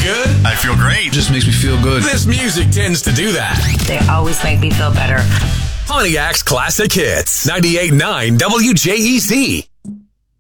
good? I feel great. It just makes me feel good. This music tends to do that. They always make me feel better. Pontiac's Classic Hits. 98.9 WJEZ.